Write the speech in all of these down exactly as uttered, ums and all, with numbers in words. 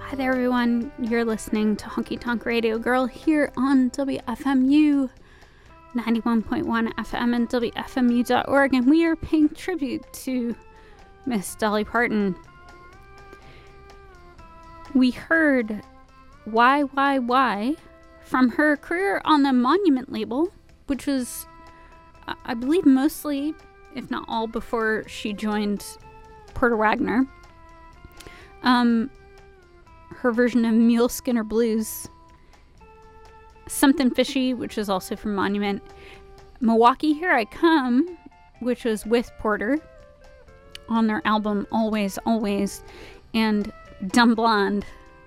Hi there, everyone. You're listening to Honky Tonk Radio Girl here on W F M U ninety-one point one F M and W F M U dot org, and we are paying tribute to Miss Dolly Parton. We heard Why, Why, Why from her career on the Monument label, which was, I believe, mostly, if not all, before she joined Porter Wagoner. Um, her version of Mule Skinner Blues, Something Fishy, which is also from Monument, Milwaukee Here I Come, which was with Porter on their album Always, Always, and Dumb Blonde,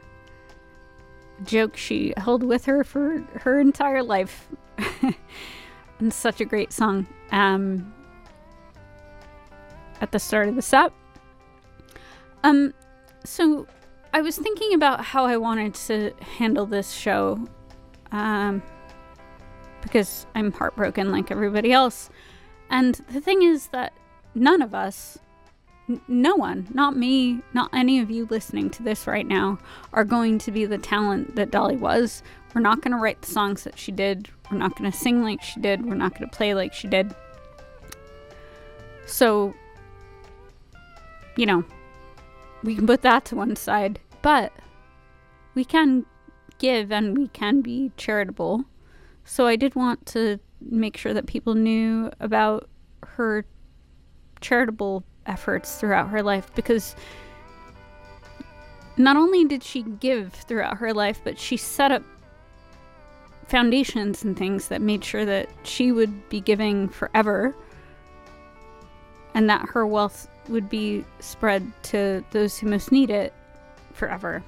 joke she held with her for her entire life. And such a great song. Um, at the start of the set. Um, so I was thinking about how I wanted to handle this show, um, because I'm heartbroken like everybody else. And the thing is that none of us, n- no one, not me, not any of you listening to this right now, are going to be the talent that Dolly was. We're not going to write the songs that she did. We're not going to sing like she did. We're not going to play like she did. So, you know, we can put that to one side, but we can give and we can be charitable. So I did want to make sure that people knew about her charitable efforts throughout her life, because not only did she give throughout her life, but she set up foundations and things that made sure that she would be giving forever, and that her wealth would be spread to those who most need it forever.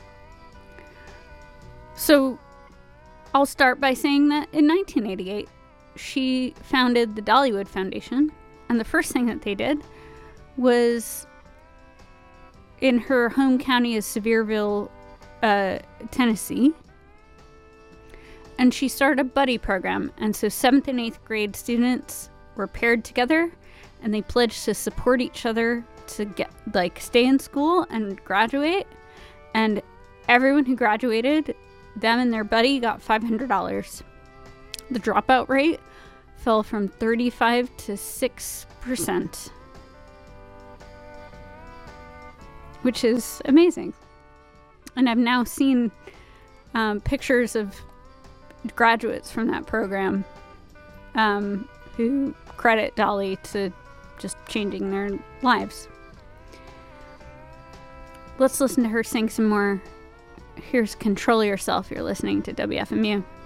So I'll start by saying that in nineteen eighty-eight, she founded the Dollywood Foundation, and the first thing that they did was in her home county of Sevierville, uh, Tennessee, and she started a buddy program, and so seventh and eighth grade students were paired together, and they pledged to support each other to get, like, stay in school and graduate. And everyone who graduated, them and their buddy, got five hundred dollars. The dropout rate fell from thirty-five to six percent, which is amazing. And I've now seen um, pictures of graduates from that program um, who credit Dolly to just changing their lives. Let's listen to her sing some more. Here's Control Yourself. You're listening to W F M U.